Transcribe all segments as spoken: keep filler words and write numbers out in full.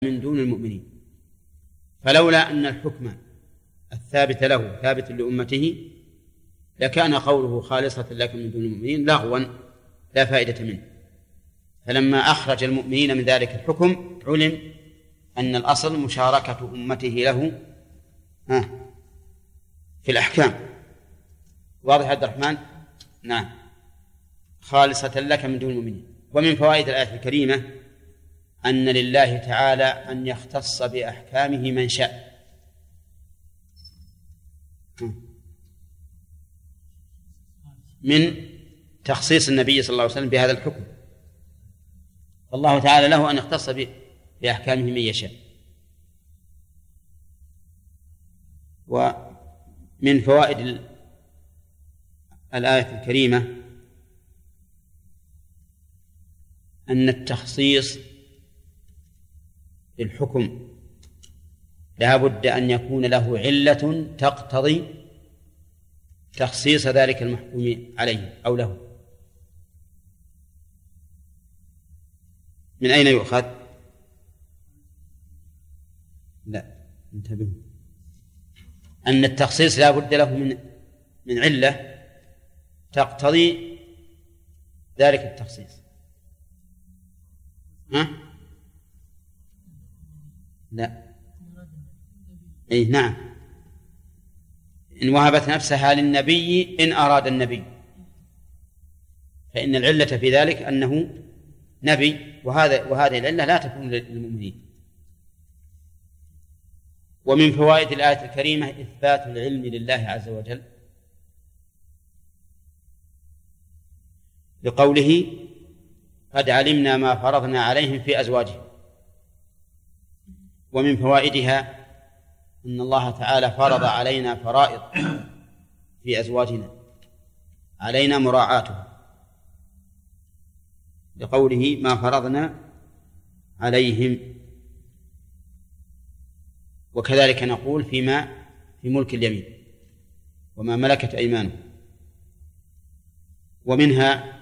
من دون المؤمنين. فلولا أن الحكم الثابت له ثابت لأمته لكان قوله خالصة لك من دون المؤمنين لغوا لا فائدة منه. فلما أخرج المؤمنين من ذلك الحكم علم أن الأصل مشاركة أمته له في الأحكام. واضح عبد الرحمن؟ نعم، خالصة لك من دون المؤمنين. ومن فوائد الآية الكريمة أن لله تعالى أن يختص بأحكامه من شاء. من تخصيص النبي صلى الله عليه وسلم بهذا الحكم، فالله تعالى له أن يختص بأحكامه من يشاء. ومن فوائد الآية الكريمة أن التخصيص للحكم لا بد أن يكون له علة تقتضي تخصيص ذلك المحكوم عليه أو له. من أين يؤخذ؟ لا، انتبهوا أن التخصيص لا بد له من من علة تقتضي ذلك التخصيص. ها؟ لا، أي نعم، إن وهبت نفسها للنبي إن أراد النبي، فإن العلة في ذلك أنه نبي، وهذا وهذه العلة لا تكون للمؤمنين. ومن فوائد الآية الكريمة إثبات العلم لله عز وجل لقوله قد علمنا ما فرضنا عليهم في أزواجهم. ومن فوائدها أن الله تعالى فرض علينا فرائض في أزواجنا علينا مراعاتها لقوله ما فرضنا عليهم. وكذلك نقول فيما في ملك اليمين وما ملكت أيمانه. ومنها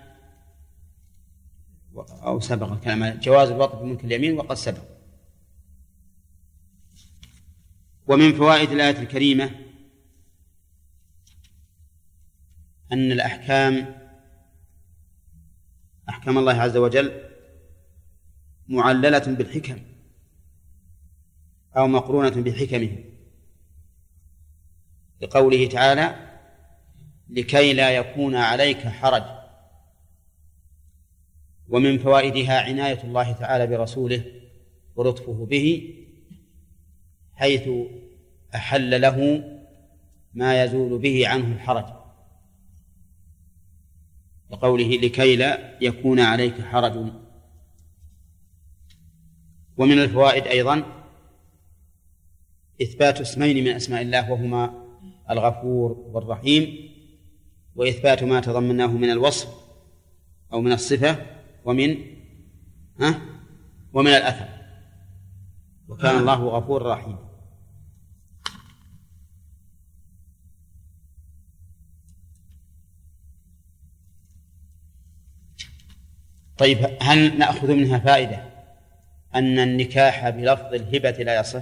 أو سبق الكلام جواز الوطء في ملك اليمين وقد سبق. ومن فوائد الآية الكريمة أن الأحكام أحكام الله عز وجل معللة بالحكم أو مقرونة بحكمه لقوله تعالى لكي لا يكون عليك حرج. ومن فوائدها عناية الله تعالى برسوله ولطفه به حيث أحل له ما يزول به عنه الحرج لقوله لكي لا يكون عليك حرج. ومن الفوائد أيضا إثبات اسمين من أسماء الله وهما الغفور والرحيم، وإثبات ما تضمناه من الوصف أو من الصفة ومن ها ومن الأثر، وكان الله غفور رحيم. طيب، هل نأخذ منها فائدة أن النكاح بلفظ الهبة لا يصح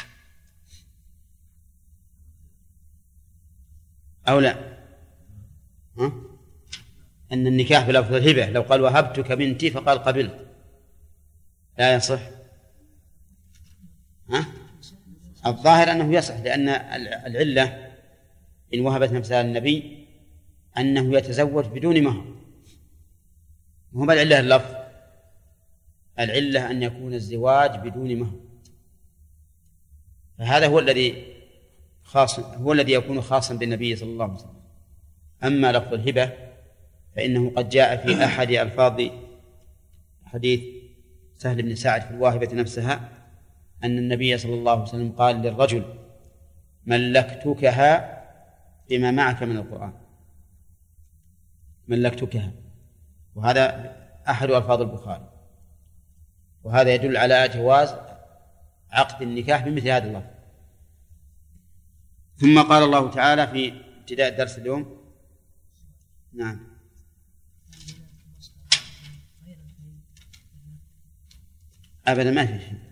أو لا؟ ها؟ أن النكاح بلفظ الهبة لو قال وهبتك بنتي فقال قبلت لا يصح؟ ها؟ الظاهر أنه يصح، لأن العلة إن وهبت نفسها للنبي أنه يتزوج بدون مهر، وهو العلة اللفظ، العلة أن يكون الزواج بدون مهر، فهذا هو الذي خاص هو الذي يكون خاصا بالنبي صلى الله عليه وسلم. أما لفظ الهبة فإنه قد جاء في أحد ألفاظ حديث سهل بن سعد في الواهبة نفسها أن النبي صلى الله عليه وسلم قال للرجل ملكتكها بما معك من القرآن، ملكتكها، وهذا أحد ألفاظ البخاري، وهذا يدل على جواز عقد النكاح بمثل هذا اللفظ. ثم قال الله تعالى في ابتداء الدرس اليوم نعم أبدا ما في شيء